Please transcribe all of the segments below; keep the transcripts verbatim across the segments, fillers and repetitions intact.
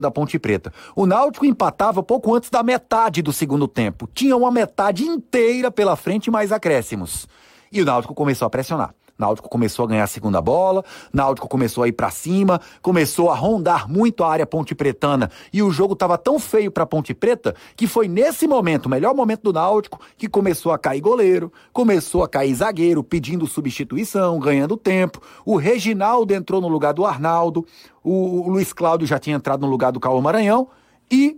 da Ponte Preta. O Náutico empatava pouco antes da metade do segundo tempo. Tinha uma metade inteira pela frente e mais acréscimos. E o Náutico começou a pressionar. Náutico começou a ganhar a segunda bola, Náutico começou a ir pra cima, começou a rondar muito a área pontepretana e o jogo tava tão feio pra Ponte Preta que foi nesse momento, o melhor momento do Náutico, que começou a cair goleiro, começou a cair zagueiro pedindo substituição, ganhando tempo, o Reginaldo entrou no lugar do Arnaldo, o, o Luiz Cláudio já tinha entrado no lugar do Cauã Maranhão e,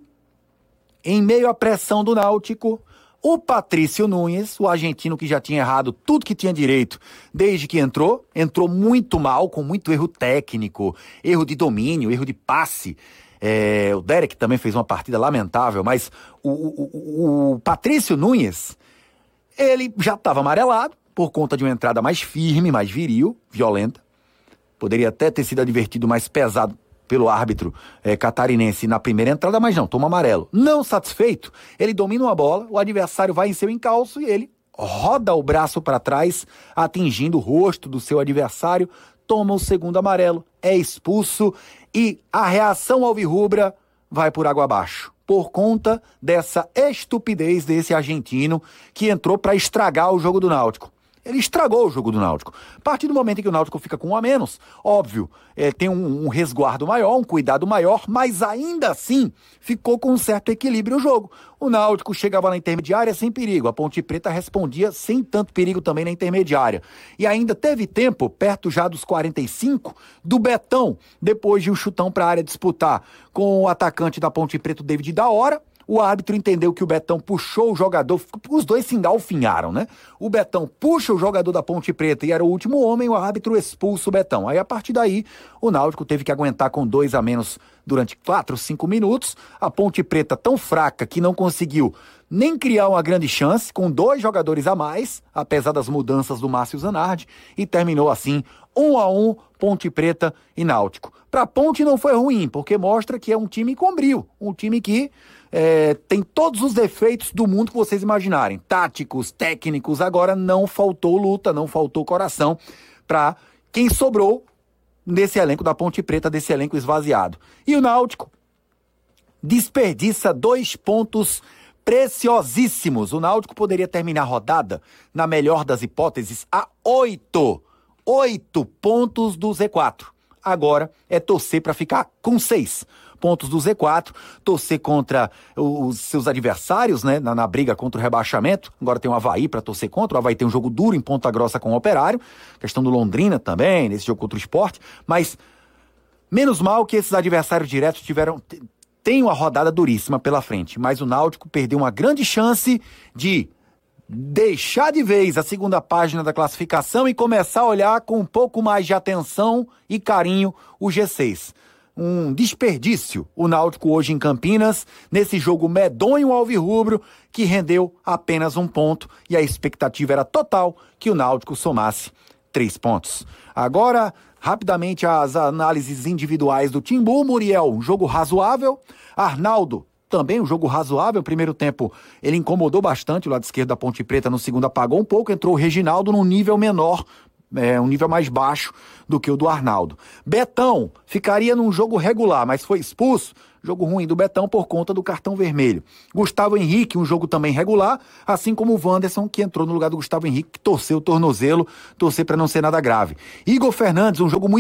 em meio à pressão do Náutico, o Patrício Nunes, o argentino que já tinha errado tudo que tinha direito desde que entrou, entrou muito mal, com muito erro técnico, erro de domínio, erro de passe. É, o Derek também fez uma partida lamentável, mas o, o, o Patrício Nunes, ele já estava amarelado por conta de uma entrada mais firme, mais viril, violenta. Poderia até ter sido advertido mais pesado pelo árbitro é, catarinense na primeira entrada, mas não, toma amarelo. Não satisfeito, ele domina uma bola, o adversário vai em seu encalço e ele roda o braço para trás, atingindo o rosto do seu adversário, toma o segundo amarelo, é expulso e a reação alvirrubra vai por água abaixo, por conta dessa estupidez desse argentino que entrou para estragar o jogo do Náutico. Ele estragou o jogo do Náutico. A partir do momento em que o Náutico fica com um a menos, óbvio, é, tem um, um resguardo maior, um cuidado maior, mas ainda assim ficou com um certo equilíbrio o jogo. O Náutico chegava na intermediária sem perigo, a Ponte Preta respondia sem tanto perigo também na intermediária. E ainda teve tempo, perto já dos quarenta e cinco, do Betão, depois de um chutão para a área disputar com o atacante da Ponte Preta, o David da Hora. O árbitro entendeu que o Betão puxou o jogador, os dois se engalfinharam, né? O Betão puxa o jogador da Ponte Preta e era o último homem, o árbitro expulsa o Betão. Aí, a partir daí, o Náutico teve que aguentar com dois a menos durante quatro, cinco minutos. A Ponte Preta tão fraca que não conseguiu nem criar uma grande chance, com dois jogadores a mais, apesar das mudanças do Márcio Zanardi, e terminou assim, um a um, Ponte Preta e Náutico. Pra Ponte não foi ruim, porque mostra que é um time com brio, um time que É, tem todos os defeitos do mundo que vocês imaginarem, táticos, técnicos. Agora não faltou luta, não faltou coração para quem sobrou nesse elenco da Ponte Preta, desse elenco esvaziado. E o Náutico desperdiça dois pontos preciosíssimos. O Náutico poderia terminar a rodada, na melhor das hipóteses, a oito, oito pontos do Z quatro. Agora é torcer para ficar com seis pontos do Z quatro, torcer contra os seus adversários, né, na, na briga contra o rebaixamento. Agora tem o Avaí para torcer contra, o Avaí tem um jogo duro em Ponta Grossa com o Operário, questão do Londrina também, nesse jogo contra o Sport, mas menos mal que esses adversários diretos tiveram, tem uma rodada duríssima pela frente, mas o Náutico perdeu uma grande chance de deixar de vez a segunda página da classificação e começar a olhar com um pouco mais de atenção e carinho o G seis. Um desperdício o Náutico hoje em Campinas, nesse jogo medonho alvirrubro, que rendeu apenas um ponto, e a expectativa era total que o Náutico somasse três pontos. Agora, rapidamente, as análises individuais do Timbu. Muriel, um jogo razoável. Arnaldo, também um jogo razoável. Primeiro tempo, ele incomodou bastante o lado esquerdo da Ponte Preta, no segundo apagou um pouco, entrou o Reginaldo num nível menor, É, um nível mais baixo do que o do Arnaldo. Betão ficaria num jogo regular, mas foi expulso. Jogo ruim do Betão por conta do cartão vermelho. Gustavo Henrique, um jogo também regular, assim como o Wanderson, que entrou no lugar do Gustavo Henrique, que torceu o tornozelo, torcer para não ser nada grave. Igor Fernandes, um jogo muito